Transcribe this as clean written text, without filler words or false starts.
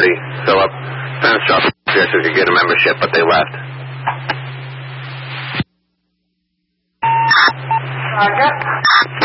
party, Philip. Fence shop suggested you get a membership, but they left. Roger.